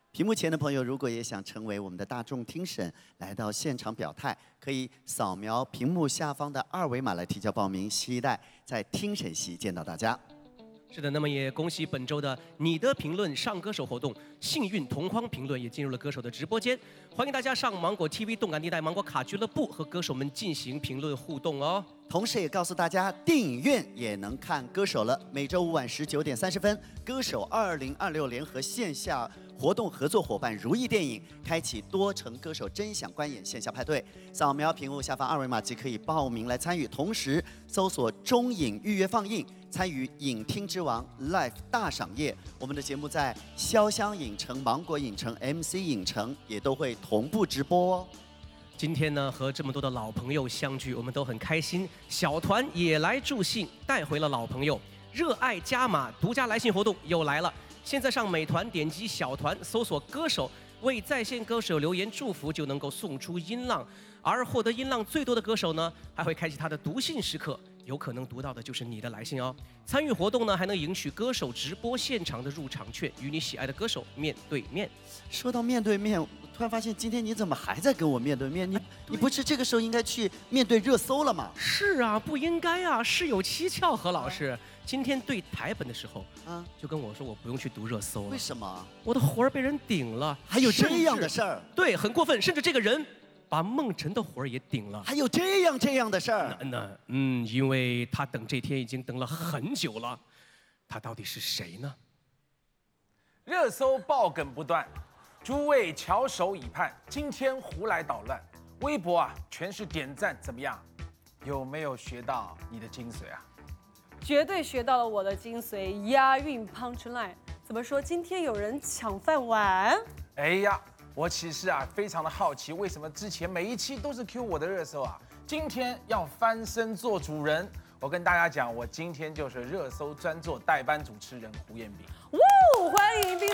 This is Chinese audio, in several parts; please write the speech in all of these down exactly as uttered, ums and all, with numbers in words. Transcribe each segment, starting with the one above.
屏幕前的朋友，如果也想成为我们的大众听审，来到现场表态，可以扫描屏幕下方的二维码来提交报名，期待在听审席见到大家。 是的，那么也恭喜本周的你的评论上歌手活动，幸运同框评论也进入了歌手的直播间，欢迎大家上芒果 T V 动感地带芒果卡俱乐部和歌手们进行评论互动哦。 同时也告诉大家，电影院也能看歌手了。每周五晚十九点三十分，歌手二零二六联合线下活动合作伙伴如意电影开启多城歌手真想观演线下派对，扫描屏幕下方二维码即可以报名来参与。同时搜索中影预约放映。 参与影厅之王 Live 大赏夜，我们的节目在潇湘影城、芒果影城、M C 影城也都会同步直播哦。 今天呢，和这么多的老朋友相聚，我们都很开心。小团也来助兴，带回了老朋友。热爱加码独家来信活动又来了，现在上美团点击小团，搜索歌手，为在线歌手留言祝福，就能够送出音浪。而获得音浪最多的歌手呢，还会开启他的读信时刻。 有可能读到的就是你的来信哦。参与活动呢，还能赢取歌手直播现场的入场券，与你喜爱的歌手面对面。 说到面对面，我突然发现今天你怎么还在跟我面对面？你你不是这个时候应该去面对热搜了吗？ 是啊，不应该啊，事有蹊跷。何老师，今天对台本的时候啊，就跟我说我不用去读热搜了。 为什么？ 我的活儿被人顶了。 还有这样的事儿？对， 很过分，甚至这个人。 把孟晨的活儿也顶了， 还有这样这样的事儿？ 那嗯，因为他等这天已经等了很久了，他到底是谁呢？ 热搜爆梗不断，诸位翘首以盼，今天胡来捣乱，微博啊全是点赞，怎么样？有没有学到你的精髓啊？ 绝对学到了我的精髓，押韵 punch line。怎么说？今天有人抢饭碗？ 哎呀！ 我其实啊，非常的好奇，为什么之前每一期都是 Q 我的热搜啊？今天要翻身做主人。我跟大家讲，我今天就是热搜专做代班主持人胡彦斌。 哇，欢迎冰冰！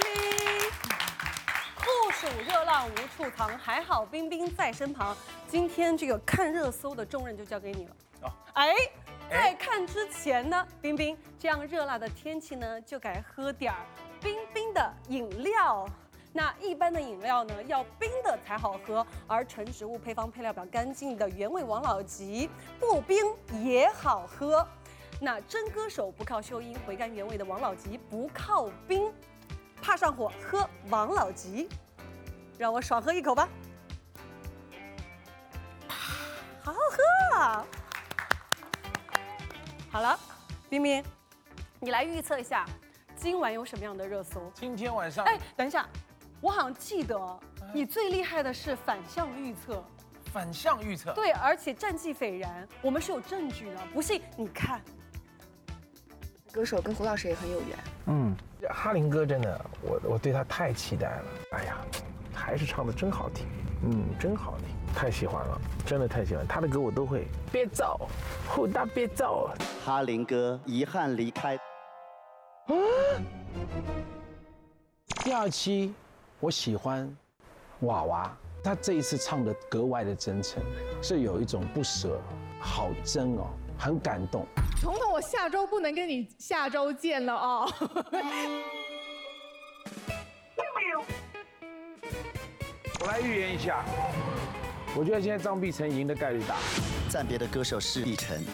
酷暑热浪无处藏，还好冰冰在身旁。今天这个看热搜的重任就交给你了。哦，哎，在看之前呢，冰冰，这样热辣的天气呢，就该喝点儿冰冰的饮料。 那一般的饮料呢，要冰的才好喝，而纯植物配方配料表干净的原味王老吉，不冰也好喝。那真歌手不靠秀音，回甘原味的王老吉不靠冰，怕上火喝王老吉，让我爽喝一口吧。好好喝啊！好了，冰冰，你来预测一下，今晚有什么样的热搜？ 今天晚上， 哎，等一下。 我好像记得你最厉害的是反向预测， 反向预测， 对，而且战绩斐然，我们是有证据的，不信你看。 歌手跟胡老师也很有缘， 嗯，哈林哥真的，我我对他太期待了，哎呀，还是唱的真好听，嗯，真好听，太喜欢了，真的太喜欢，他的歌我都会。别走，胡大别走， 哈林哥遗憾离开。 啊，第二期。 我喜欢娃娃，他这一次唱的格外的真诚，是有一种不舍，好真哦，很感动。 彤彤，我下周不能跟你下周见了哦。 我来预言一下，我觉得现在张碧晨赢的概率大。 暂别的歌手是碧晨。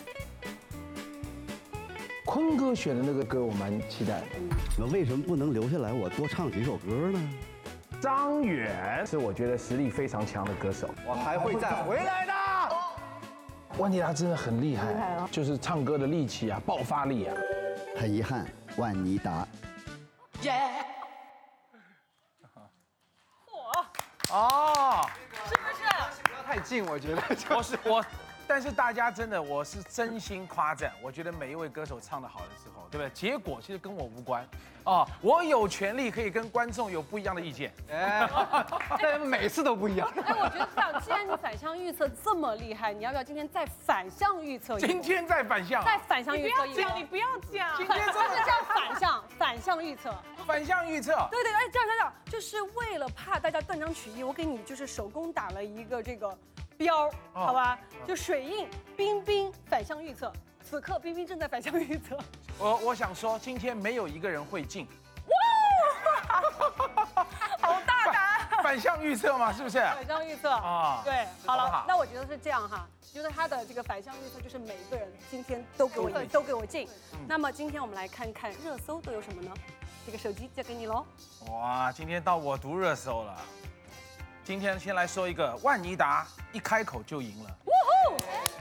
坤哥选的那个歌我蛮期待的。 那为什么不能留下来我多唱几首歌呢？ 张远是我觉得实力非常强的歌手， 我还会再回来的。 万妮达真的很厉害，厉害哦，就是唱歌的力气啊，爆发力啊。 很遗憾，万妮达。耶！ 嚯！哦， 是不是？ 不要太近，我觉得。 我是我。 但是大家真的，我是真心夸赞。我觉得每一位歌手唱得好的时候，对不对？结果其实跟我无关，哦，我有权利可以跟观众有不一样的意见。 哎，但每次都不一样。 哎，我觉得这样，既然你反向预测这么厉害，你要不要今天再反向预测一？ 今天再反向， 再反向预测一。 你不要讲， 今天真的叫反向，反向预测。 反向预测。 对对，哎，这样这样，就是为了怕大家断章取义，我给你就是手工打了一个这个。 标，好吧，就水印冰冰反向预测，此刻冰冰正在反向预测。 我我想说，今天没有一个人会进。 哇，好大反向预测嘛，是不是？ 反向预测啊， 对，好了， 好不好那我觉得是这样哈，就是他的这个反向预测就是每个人今天都给我都给我进。那么今天我们来看看热搜都有什么呢？这个手机交给你喽。 哇，今天到我读热搜了。今天先来说一个，万妮达一开口就赢了。 呜呼！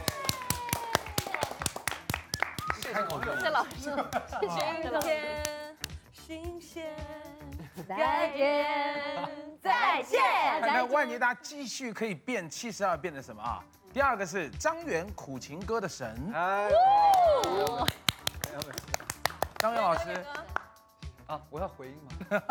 一开口就赢了。 谢老师，今天新鲜，再见，再见。 看看万妮达继续可以变七十二，变成什么啊？第二个是张远苦情歌的神。哎。张远老师。 啊，我要回应吗？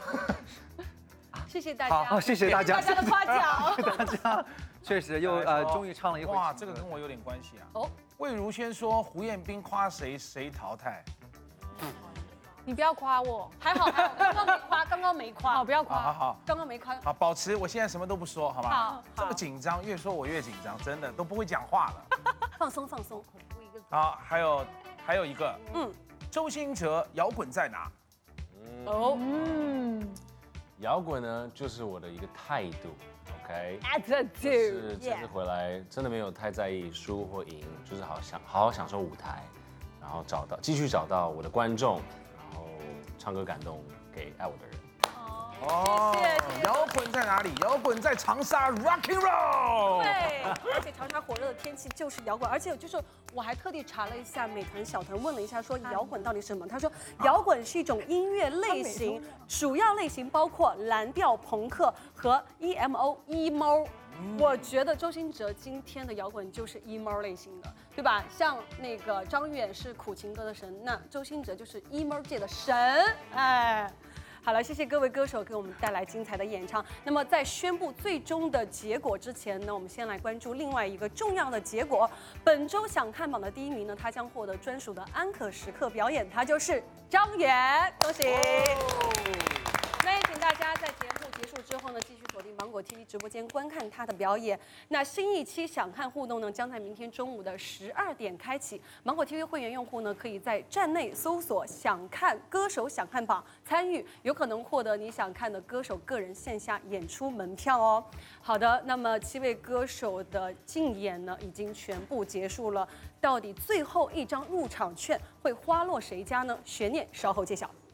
谢谢大家， 好，谢谢大家， 大家的夸奖， 谢谢大家，确实又呃，终于唱了一回。 哇，这个跟我有点关系啊。哦，魏如萱说胡彦斌夸谁谁淘汰。 你不要夸我， 还好还好，刚刚没夸，刚刚没夸， 好不要夸， 好好， 刚刚没夸， 好，保持，我现在什么都不说，好吧？ 好， 这么紧张，越说我越紧张，真的都不会讲话了。 放松放松， 好，还有还有一个，嗯，周兴哲摇滚在哪？ 哦，嗯。 摇滚呢，就是我的一个态度 ，OK， attitude， 就是这次回来真的没有太在意输或赢，就是好享好好享受舞台，然后找到继续找到我的观众，然后唱歌感动给爱我的人。 哦，摇滚在哪里？摇滚在长沙 ，Rock and Roll。 对，而且长沙火热的天气就是摇滚，而且就是我还特地查了一下美团小团，问了一下说摇滚到底是什么？他说摇滚是一种音乐类型，主要类型包括蓝调、朋克和 E M O emo。我觉得周兴哲今天的摇滚就是 emo 类型的，对吧？像那个张远是苦情歌的神，那周兴哲就是 emo 界的神，哎。好了，谢谢各位歌手给我们带来精彩的演唱。那么在宣布最终的结果之前呢，我们先来关注另外一个重要的结果。本周想看榜的第一名呢，他将获得专属的安可时刻表演，他就是张远，恭喜！那也请大家在节目结束之后呢，继续锁定芒果 T V 直播间观看他的表演。那新一期想看互动呢，将在明天中午的十二点开启。芒果 T V 会员用户呢，可以在站内搜索“想看歌手想看榜”参与，有可能获得你想看的歌手个人线下演出门票哦。好的，那么七位歌手的竞演呢，已经全部结束了。到底最后一张入场券会花落谁家呢？悬念稍后揭晓。